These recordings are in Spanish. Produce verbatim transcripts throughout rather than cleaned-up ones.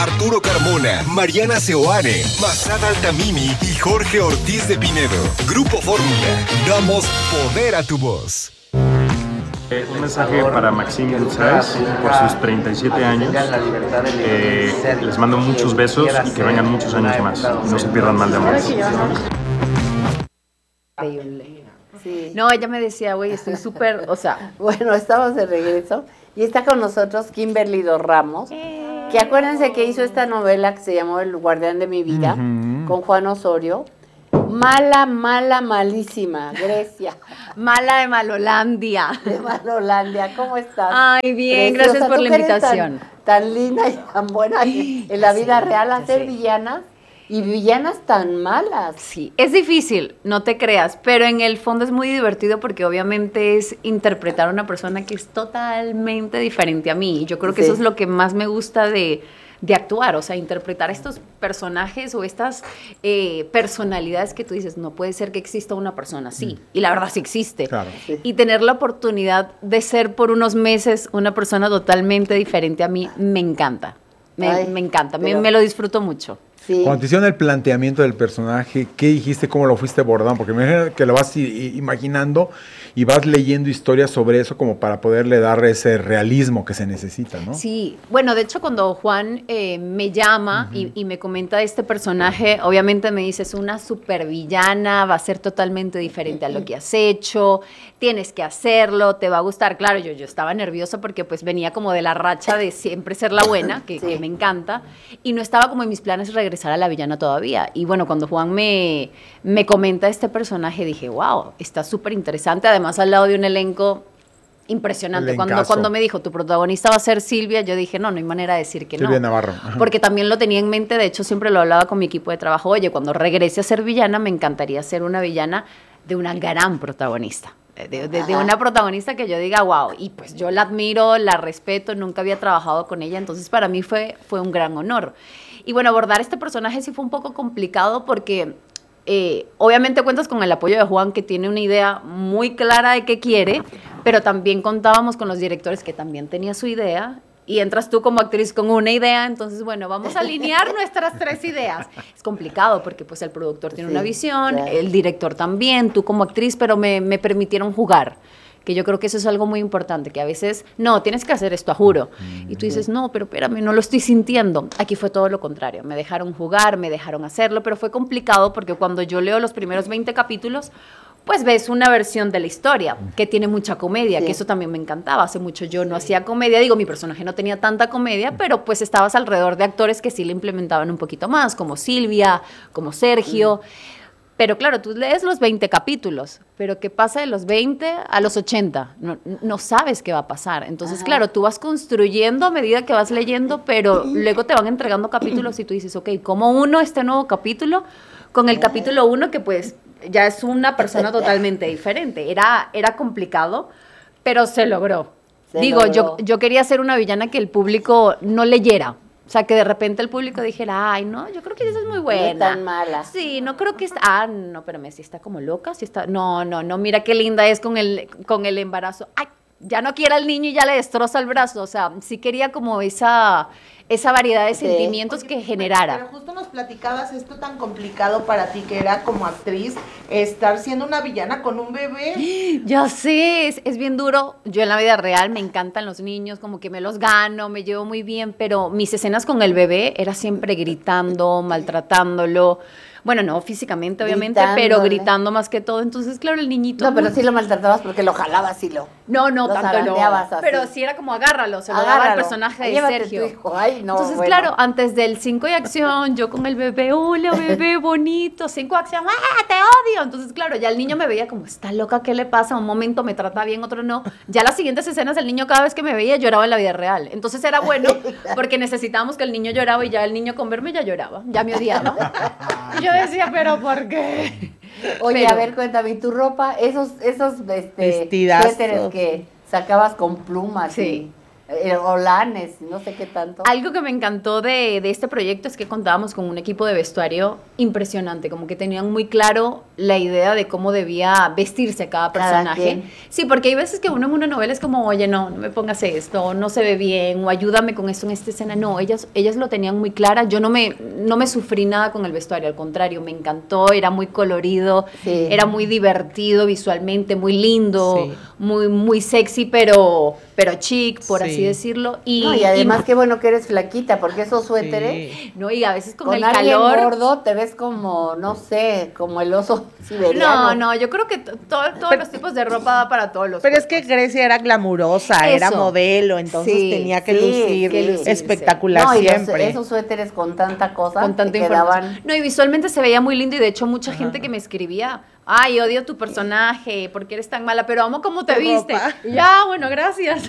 Arturo Carmona, Mariana Seoane, Masad Altamimi y Jorge Ortiz de Pinedo. Grupo Fórmula. Damos poder a tu voz. Eh, un mensaje para Maxime González por sus treinta y siete años. Eh, les mando muchos besos y que vengan muchos años más. Y no se pierdan Mal de Amores. Sí. No, ella me decía, güey, estoy súper, o sea... Bueno, estamos de regreso y está con nosotros Kimberly Dos Ramos, eh. que acuérdense que hizo esta novela que se llamó El Guardián de mi Vida, uh-huh. con Juan Osorio. Mala, mala, malísima, Grecia. Mala de Malolandia. De Malolandia, ¿cómo estás? Ay, bien, Preciosa. Gracias por la invitación. Tan, tan linda y tan buena en la vida sí, real, hacer sí. villanas. Y villanas tan malas. Sí, es difícil, no te creas, pero en el fondo es muy divertido porque obviamente es interpretar a una persona que es totalmente diferente a mí. Y yo creo que sí. eso es lo que más me gusta de, de actuar, o sea, interpretar estos personajes o estas eh, personalidades que tú dices, no puede ser que exista una persona así. Y la verdad sí existe. Claro. Sí. Y tener la oportunidad de ser por unos meses una persona totalmente diferente a mí, me encanta. Me, Ay, me encanta, pero... me, me lo disfruto mucho. Sí. Cuando te hicieron el planteamiento del personaje, ¿qué dijiste? ¿Cómo lo fuiste abordando? Porque me imagino que lo vas imaginando y vas leyendo historias sobre eso como para poderle dar ese realismo que se necesita, ¿no? Sí, bueno, de hecho cuando Juan eh, me llama uh-huh. y, y me comenta de este personaje, obviamente me dice, es una supervillana, va a ser totalmente diferente a lo que has hecho, tienes que hacerlo, te va a gustar. Claro, yo, yo estaba nerviosa porque pues venía como de la racha de siempre ser la buena, que, sí. que me encanta, y no estaba como en mis planes regresar a la villana todavía. Y bueno, cuando Juan me, me comenta este personaje, dije, wow, está súper interesante. Además, al lado de un elenco impresionante. Cuando, cuando me dijo, tu protagonista va a ser Silvia, yo dije, no, no hay manera de decir que Silvia no. Silvia Navarro. Ajá. Porque también lo tenía en mente, de hecho, siempre lo hablaba con mi equipo de trabajo. Oye, cuando regrese a ser villana, me encantaría ser una villana de una gran protagonista. De, de, de una protagonista que yo diga, wow, y pues yo la admiro, la respeto, nunca había trabajado con ella, entonces para mí fue, fue un gran honor. Y bueno, abordar este personaje sí fue un poco complicado porque eh, obviamente cuentas con el apoyo de Juan, que tiene una idea muy clara de qué quiere, pero también contábamos con los directores que también tenía su idea, y entras tú como actriz con una idea, entonces bueno, vamos a alinear nuestras tres ideas. Es complicado porque pues el productor tiene sí, una visión, claro. el director también, tú como actriz, pero me, me permitieron jugar. Que yo creo que eso es algo muy importante, que a veces, no, tienes que hacer esto, a juro. Y tú dices, no, pero espérame, no lo estoy sintiendo. Aquí fue todo lo contrario, me dejaron jugar, me dejaron hacerlo, pero fue complicado porque cuando yo leo los primeros veinte capítulos, pues ves una versión de la historia que tiene mucha comedia, sí. que eso también me encantaba. Hace mucho yo no hacía comedia, digo, mi personaje no tenía tanta comedia, pero pues estabas alrededor de actores que sí le implementaban un poquito más, como Silvia, como Sergio. Sí. Pero claro, tú lees los veinte capítulos, pero ¿qué pasa de los veinte a los ochenta? No, no sabes qué va a pasar. Entonces, Ajá. claro, tú vas construyendo a medida que vas leyendo, pero luego te van entregando capítulos y tú dices, ok, ¿cómo uno este nuevo capítulo con el capítulo uno que pues ya es una persona totalmente diferente? Era, era complicado, pero se logró. Se Digo, logró. Yo, yo quería ser una villana que el público no leyera. O sea, que de repente el público dijera, ay, no, yo creo que esa es muy buena. No es tan mala. Sí, no creo que está, ah, no, espérame, si está como loca, si está, no, no, no, mira qué linda es con el, con el embarazo. Ay, ya no quiere al niño y ya le destroza el brazo. O sea, sí quería como esa, esa variedad de sí. sentimientos Oye, que generara. Pero justo nos platicabas esto tan complicado para ti, que era como actriz, estar siendo una villana con un bebé. Ya sé, es, es bien duro. Yo en la vida real me encantan los niños, como que me los gano, me llevo muy bien, pero mis escenas con el bebé era siempre gritando, maltratándolo. Bueno, no físicamente, obviamente, Gritándole. pero gritando más que todo. Entonces, claro, el niñito... No, pero sí lo maltratabas porque lo jalabas y lo... No, no, lo tanto no. Así. Pero sí era como agárralo, se lo agárralo. daba al personaje de Llévate Sergio. Tu hijo. Ay, no, Entonces, bueno. claro, antes del cinco de acción, yo con el bebé, hola, bebé, bonito. cinco de acción, ¡ah, te odio! Entonces, claro, ya el niño me veía como, está loca, ¿qué le pasa? Un momento me trata bien, otro no. Ya las siguientes escenas, el niño cada vez que me veía lloraba en la vida real. Entonces era bueno, porque necesitábamos que el niño lloraba y ya el niño con verme ya lloraba, ya me odiaba. Y yo decía, pero ¿por qué? Oye, Pero, a ver, cuéntame, ¿tu ropa? Esos, esos este, Vestidazos. suéteres que sacabas con plumas. Sí. eh, Olanes, no sé qué tanto. Algo que me encantó de, de este proyecto es que contábamos con un equipo de vestuario impresionante, como que tenían muy claro la idea de cómo debía vestirse cada Cada personaje. quien. Sí, porque hay veces que uno en una novela es como, oye, no, no me pongas esto, no se ve bien, o ayúdame con esto en esta escena. No, ellas, ellas lo tenían muy clara. Yo no me, no me sufrí nada con el vestuario, al contrario, me encantó, era muy colorido, Sí. era muy divertido visualmente, muy lindo, Sí. muy, muy sexy, pero, pero chic, por Sí. así decirlo. Y, No, y además qué bueno que eres flaquita, porque esos suéteres, Sí. no, y a veces con, con, el alguien calor. gordo te ves como, no sé, como el oso No, siberiano. no, yo creo que to- to- todos los tipos de ropa da para todos los Pero es que cuerpos. Grecia era glamurosa, era Eso. modelo, entonces Sí, tenía que sí, lucir que lucirse. espectacular No, y los- siempre. esos suéteres con tanta cosa Con tanta que información. quedaban. No, y visualmente se veía muy lindo y de hecho mucha gente que me escribía, ay, odio tu personaje, porque eres tan mala, pero amo cómo te Tu viste. ropa. Y ya, bueno, gracias.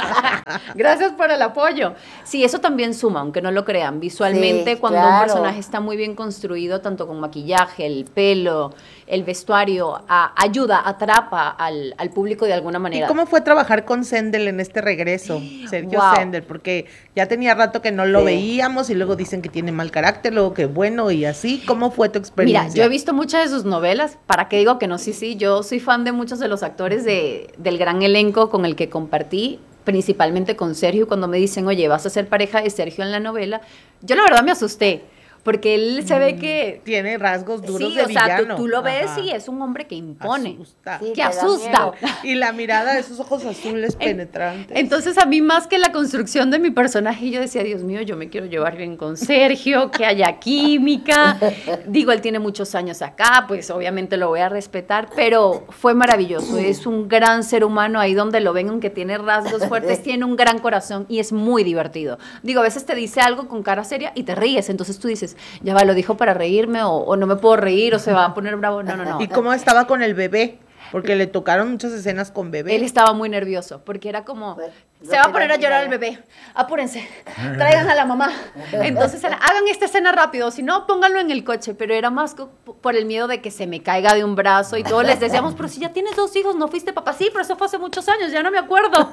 Gracias por el apoyo. Sí, eso también suma, aunque no lo crean. Visualmente, Sí, cuando un claro. personaje está muy bien construido, tanto con maquillaje, el pelo, el vestuario, a- ayuda, atrapa al, al público de alguna ¿Y manera. cómo fue trabajar con Sendel en este regreso? Sergio Wow. Sendel, porque ya tenía rato que no lo Sí. veíamos y luego dicen que tiene mal carácter, luego que bueno y así. ¿Cómo fue tu experiencia? Mira, yo he visto muchas de sus novelas, ¿para qué digo que no? Sí, sí, yo soy fan de muchos de los actores de, del gran elenco con el que compartí, principalmente con Sergio, cuando me dicen, oye, vas a ser pareja de Sergio en la novela, yo la verdad me asusté, porque él se ve que... Tiene rasgos duros Sí, de o sea, tú, villano. tú lo ves Ajá. y es un hombre que impone, Asusta. Sí, que te da asusta. miedo. Y la mirada de esos ojos azules En- penetrantes. Entonces a mí más que la construcción de mi personaje, yo decía, Dios mío, yo me quiero llevar bien con Sergio, que haya química. Digo, él tiene muchos años acá, pues obviamente lo voy a respetar, pero fue maravilloso. Es un gran ser humano ahí donde lo ven, aunque tiene rasgos fuertes, tiene un gran corazón y es muy divertido. Digo, a veces te dice algo con cara seria y te ríes, entonces tú dices, ya va, lo dijo para reírme o, o no me puedo reír o se va a poner bravo. No, no, no. ¿Y cómo estaba con el bebé? Porque le tocaron muchas escenas con bebé. Él estaba muy nervioso porque era como, Pues, se no va a te poner a imaginas. llorar el bebé, apúrense, traigan a la mamá. Entonces era, hagan esta escena rápido, si no, pónganlo en el coche. Pero era más co- por el miedo de que se me caiga de un brazo y todos les decíamos, pero si ya tienes dos hijos, no fuiste papá. Sí, pero eso fue hace muchos años, ya no me acuerdo.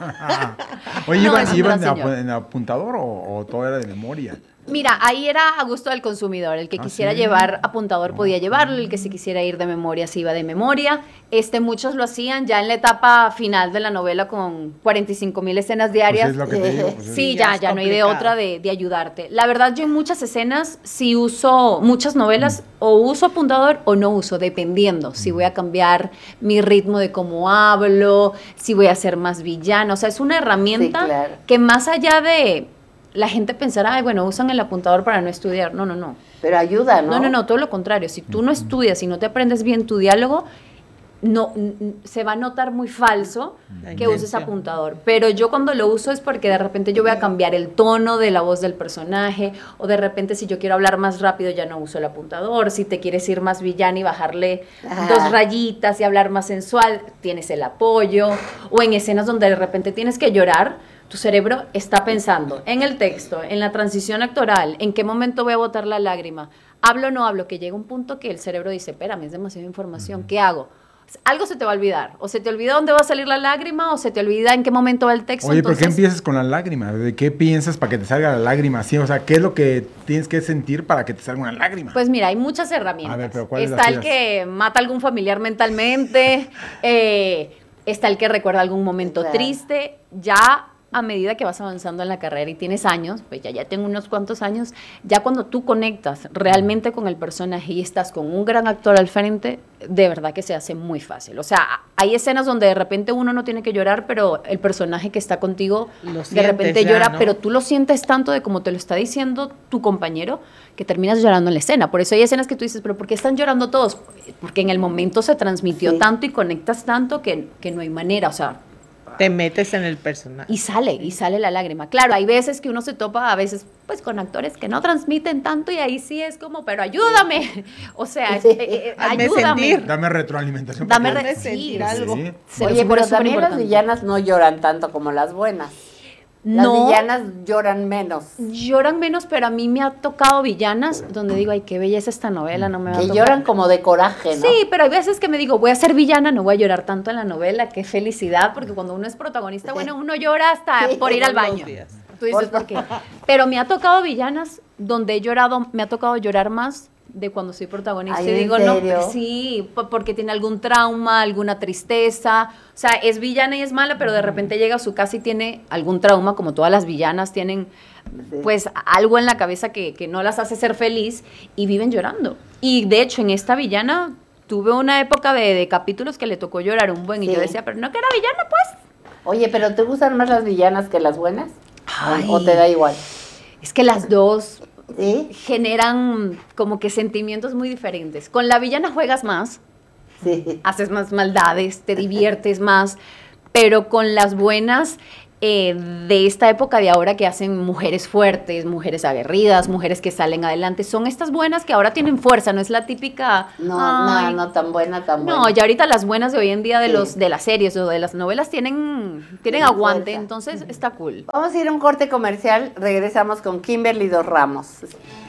Oye, No, ¿iban, es un iban gran de señor. apu- en apuntador o, o todo era de memoria? Mira, ahí era a gusto del consumidor. El que Ah, quisiera ¿sí? llevar apuntador podía llevarlo, el que se quisiera ir de memoria se iba de memoria. Este, muchos lo hacían ya en la etapa final de la novela con cuarenta y cinco mil escenas Pues diarias. es lo que te digo. pues es- Sí, ya ya, es ya no hay de complicado. otra de, de ayudarte. La verdad, yo en muchas escenas sí uso, muchas novelas, o uso apuntador o no uso, dependiendo. Si voy a cambiar mi ritmo de cómo hablo, si voy a ser más villana. O sea, es una herramienta Sí, claro. que más allá de la gente pensará, ay, bueno, usan el apuntador para no estudiar. No, no, no. Pero ayuda, ¿no? No, no, no, todo lo contrario. Si tú no estudias, si no te aprendes bien tu diálogo, no n- n- se va a notar muy falso La que uses intención. apuntador. Pero yo cuando lo uso es porque de repente yo voy a cambiar el tono de la voz del personaje, o de repente si yo quiero hablar más rápido ya no uso el apuntador. Si te quieres ir más villana y bajarle Ajá. dos rayitas y hablar más sensual, tienes el apoyo. O en escenas donde de repente tienes que llorar, tu cerebro está pensando en el texto, en la transición actoral, en qué momento voy a botar la lágrima. Hablo o no hablo, que llega un punto que el cerebro dice, espérame, es demasiada información, ¿qué hago? Algo se te va a olvidar, o se te olvida dónde va a salir la lágrima, o se te olvida en qué momento va el texto. Oye, ¿por qué entonces- empiezas con la lágrima? ¿De qué piensas para que te salga la lágrima? Sí, o sea, ¿qué es lo que tienes que sentir para que te salga una lágrima? Pues mira, hay muchas herramientas. A ver, pero ¿cuáles está las el tuyas? que mata a algún familiar mentalmente, eh, está el que recuerda algún momento Claro. triste. Ya a medida que vas avanzando en la carrera y tienes años, pues ya, ya tengo unos cuantos años, ya cuando tú conectas realmente con el personaje y estás con un gran actor al frente, de verdad que se hace muy fácil. O sea, hay escenas donde de repente uno no tiene que llorar, pero el personaje que está contigo Lo de sientes repente ya, llora, ¿no? pero tú lo sientes tanto de como te lo está diciendo tu compañero, que terminas llorando en la escena. Por eso hay escenas que tú dices, pero ¿por qué están llorando todos? Porque en el momento se transmitió Sí. tanto y conectas tanto que, que no hay manera, o sea, Te metes en el personaje. y sale, y sale la lágrima. Claro, hay veces que uno se topa, a veces, pues con actores que no transmiten tanto y ahí sí es como, pero ayúdame. O sea, Sí. eh, eh, Hazme ayúdame. sentir. Dame retroalimentación. Dame porque- re- sentir sí, algo. Sí. se los Oye, juro, pero es súper también las importante. villanas no lloran tanto como las buenas. Las No. villanas lloran menos. Lloran menos, pero a mí me ha tocado villanas donde digo, ay, qué belleza esta novela, no me va a Que tocar. lloran como de coraje, ¿no? Sí, pero hay veces que me digo, voy a ser villana, no voy a llorar tanto en la novela, qué felicidad, porque cuando uno es protagonista, bueno, uno llora hasta Sí, por ir al todos los baño. días. Tú dices, ¿por qué? Pero me ha tocado villanas donde he llorado, me ha tocado llorar más de cuando soy protagonista. Ay, y ¿en digo, serio? no, sí, po- porque tiene algún trauma, alguna tristeza. O sea, es villana y es mala, pero de repente llega a su casa y tiene algún trauma, como todas las villanas tienen, Sí. pues, algo en la cabeza que, que no las hace ser feliz y viven llorando. Y de hecho, en esta villana tuve una época de, de capítulos que le tocó llorar un buen y Sí. yo decía, pero no que era villana, pues. Oye, ¿pero te gustan más las villanas que las buenas? ¿O- Ay. ¿O te da igual? Es que las dos ¿Sí? generan como que sentimientos muy diferentes. Con la villana juegas más, Sí. haces más maldades, te diviertes más, pero con las buenas eh, de esta época de ahora que hacen mujeres fuertes, mujeres aguerridas, mujeres que salen adelante, son estas buenas que ahora tienen fuerza, no es la típica... No, "Ay, no, no tan buena, tan buena. no, ya ahorita las buenas de hoy en día de Sí. los de las series o de las novelas tienen, tienen Tienen aguante, fuerza. entonces está cool. Vamos a ir a un corte comercial, regresamos con Kimberly Dos Ramos.